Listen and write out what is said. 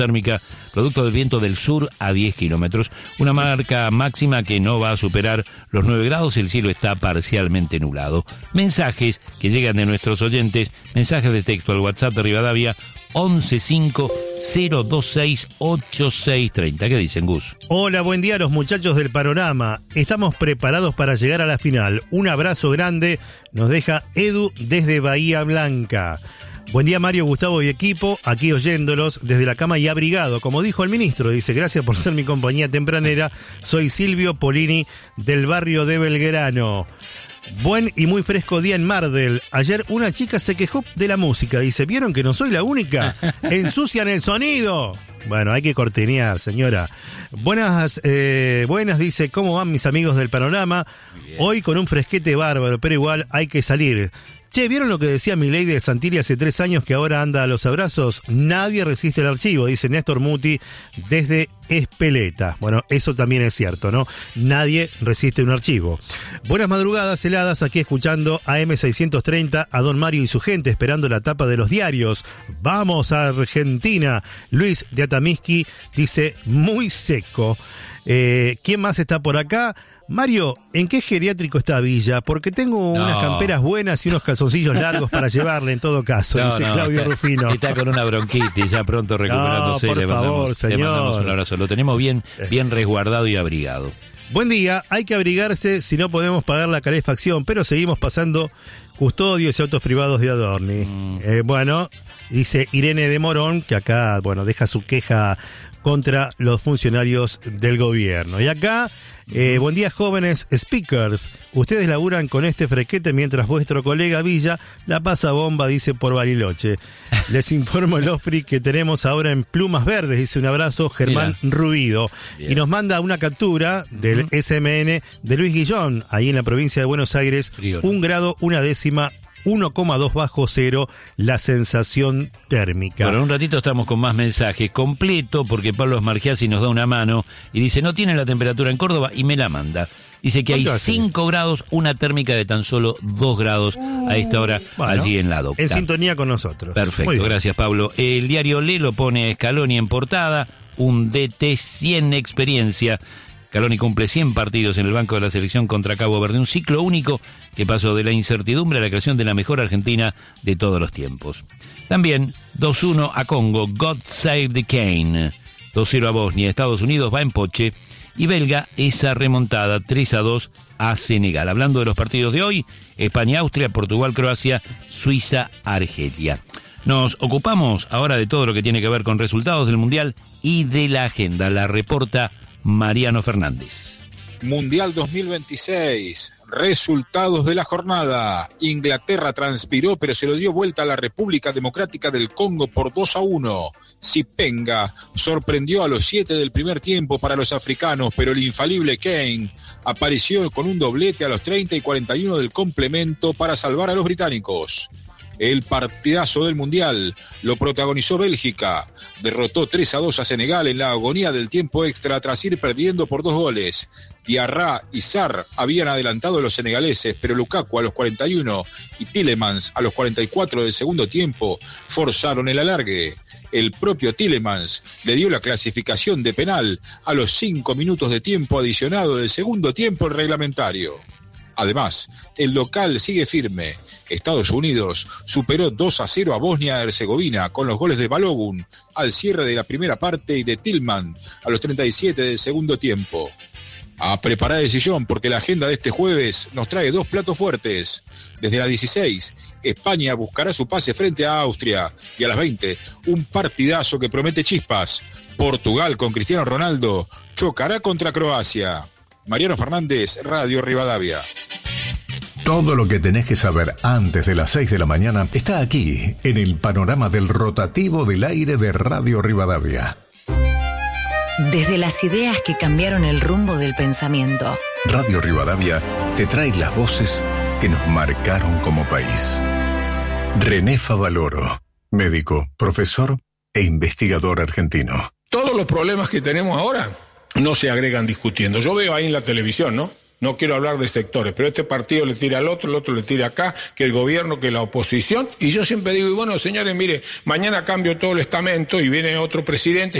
térmica producto del viento del sur a 10 kilómetros. Una marca máxima que no va a superar los 9 grados. El cielo está parcialmente nublado. Mensajes que llegan de nuestros oyentes. Mensajes de texto al WhatsApp de Rivadavia 115-026-8630. ¿Qué dicen, Gus? Hola, buen día a los muchachos del Panorama. Estamos preparados para llegar a la final. Un abrazo grande nos deja Edu desde Bahía Blanca. Buen día, Mario, Gustavo y equipo, aquí oyéndolos desde la cama y abrigado. Como dijo el ministro, dice, gracias por ser mi compañía tempranera. Soy Silvio Polini del barrio de Belgrano. Buen y muy fresco día en Mardel. Ayer una chica se quejó de la música. Dice, ¿vieron que no soy la única? ¡Ensucian el sonido! Bueno, hay que cortinear, señora. Buenas, dice, ¿cómo van mis amigos del Panorama? Hoy con un fresquete bárbaro, pero igual hay que salir. Che, ¿vieron lo que decía Milei de Santilli hace 3 años que ahora anda a los abrazos? Nadie resiste el archivo, dice Néstor Muti desde Espeleta. Bueno, eso también es cierto, ¿no? Nadie resiste un archivo. Buenas madrugadas heladas, aquí escuchando a M630, a Don Mario y su gente, esperando la tapa de los diarios. ¡Vamos a Argentina! Luis de Atamiski dice, muy seco. ¿Quién más está por acá? Mario, ¿en qué geriátrico está Villa? Porque tengo unas camperas buenas y unos calzoncillos largos para llevarle en todo caso, dice Claudio Rufino. Está con una bronquitis, ya pronto recuperándose. Por favor, señor. Le mandamos un abrazo. Lo tenemos bien resguardado y abrigado. Buen día, hay que abrigarse si no podemos pagar la calefacción, pero seguimos pasando custodios y autos privados de Adorni. Bueno, dice Irene de Morón, que acá, deja su queja contra los funcionarios del gobierno. Y acá, buen día, jóvenes speakers. Ustedes laburan con este fresquete mientras vuestro colega Villa la pasa bomba, dice, por Bariloche. Les informo el Osprey que tenemos ahora en Plumas Verdes, dice, un abrazo, Germán Rubido. Bien. Y nos manda una captura del SMN de Luis Guillón, ahí en la provincia de Buenos Aires, 1 grado, 1 décima, 1,2 bajo cero la sensación térmica. Bueno, en un ratito estamos con más mensajes completo porque Pablo Smargiasi nos da una mano y dice, no tiene la temperatura en Córdoba, y me la manda. Dice que hay 5 grados, una térmica de tan solo 2 grados a esta hora allí en la Docta. En sintonía con nosotros. Perfecto, gracias, Pablo. El diario Le lo pone Scaloni en portada, un DT 100 experiencia. Scaloni cumple 100 partidos en el banco de la selección contra Cabo Verde, un ciclo único que pasó de la incertidumbre a la creación de la mejor Argentina de todos los tiempos. También 2-1 a Congo, God Save the Cane. 2-0 a Bosnia, Estados Unidos va en Poche, y belga esa remontada 3-2 a Senegal. Hablando de los partidos de hoy, España, Austria, Portugal, Croacia, Suiza, Argelia. Nos ocupamos ahora de todo lo que tiene que ver con resultados del Mundial y de la agenda. La reporta Mariano Fernández. Mundial 2026, resultados de la jornada. Inglaterra transpiró, pero se lo dio vuelta a la República Democrática del Congo por 2-1. Sipenga sorprendió a los 7 del primer tiempo para los africanos, pero el infalible Kane apareció con un doblete a los 30 y 41 del complemento para salvar a los británicos. El partidazo del Mundial lo protagonizó Bélgica. Derrotó 3-2 a Senegal en la agonía del tiempo extra tras ir perdiendo por 2 goles. Diarra y Sarr habían adelantado a los senegaleses, pero Lukaku a los 41 y Tielemans a los 44 del segundo tiempo forzaron el alargue. El propio Tielemans le dio la clasificación de penal a los 5 minutos de tiempo adicionado del segundo tiempo reglamentario. Además, el local sigue firme. Estados Unidos superó 2-0 a Bosnia-Herzegovina con los goles de Balogun al cierre de la primera parte y de Tillman a los 37 del segundo tiempo. A preparar el sillón porque la agenda de este jueves nos trae 2 platos fuertes. Desde las 16, España buscará su pase frente a Austria y a las 20, un partidazo que promete chispas. Portugal con Cristiano Ronaldo chocará contra Croacia. Mariano Fernández, Radio Rivadavia. Todo lo que tenés que saber antes de las 6 de la mañana está aquí, en el panorama del rotativo del aire de Radio Rivadavia. Desde las ideas que cambiaron el rumbo del pensamiento, Radio Rivadavia te trae las voces que nos marcaron como país. René Favaloro, médico, profesor e investigador argentino. Todos los problemas que tenemos ahora no se agregan discutiendo. Yo veo ahí en la televisión, ¿no? no quiero hablar de sectores, pero este partido le tira al otro, el otro le tira acá, que el gobierno, que la oposición, y yo siempre digo, y bueno, señores, mire, mañana cambio todo el estamento y viene otro presidente